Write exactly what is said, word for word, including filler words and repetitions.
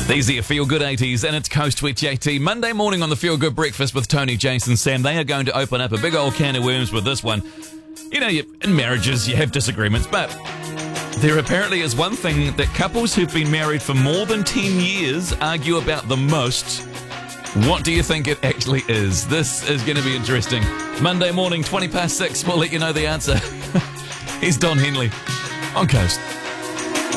These are your Feel Good eighties, and it's Coast with J T. Monday morning on the Feel Good Breakfast with Tony, Jason, Sam. They are going to open up a big old can of worms with this one. You know, you, in marriages, you have disagreements, but there apparently is one thing that couples who've been married for more than ten years argue about the most. What do you think it actually is? This is going to be interesting. Monday morning, twenty past six, we'll let you know the answer. Here's Don Henley on Coast.